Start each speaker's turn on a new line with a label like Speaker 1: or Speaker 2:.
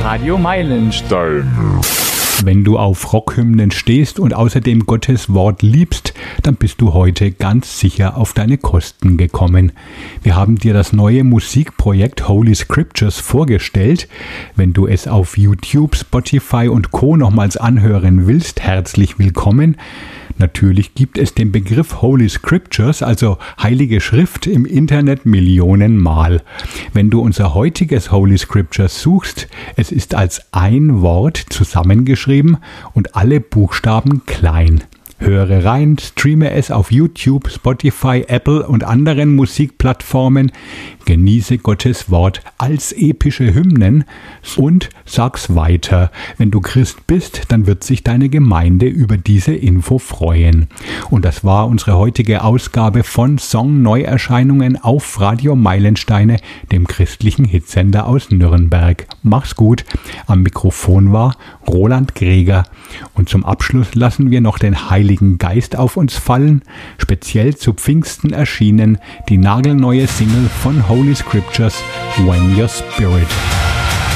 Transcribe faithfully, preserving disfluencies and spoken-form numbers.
Speaker 1: Radio Meilenstein.
Speaker 2: Wenn du auf Rockhymnen stehst und außerdem Gottes Wort liebst, dann bist du heute ganz sicher auf deine Kosten gekommen. Wir haben dir das neue Musikprojekt Holy Scriptures vorgestellt. Wenn du es auf YouTube, Spotify und Co. nochmals anhören willst, herzlich willkommen. Natürlich gibt es den Begriff Holy Scriptures, also Heilige Schrift, im Internet Millionenmal. Wenn du unser heutiges Holy Scriptures suchst, es ist als ein Wort zusammengeschrieben und alle Buchstaben klein. Höre rein, streame es auf YouTube, Spotify, Apple und anderen Musikplattformen, genieße Gottes Wort als epische Hymnen und sag's weiter. Wenn du Christ bist, dann wird sich deine Gemeinde über diese Info freuen. Und das war unsere heutige Ausgabe von Song Neuerscheinungen auf Radio Meilensteine, dem christlichen Hitsender aus Nürnberg. Mach's gut. Am Mikrofon war Roland Greger. Und zum Abschluss lassen wir noch den Heiligen Geist auf uns fallen. Speziell zu Pfingsten erschienen die nagelneue Single von Holy Scriptures, When Your Spirit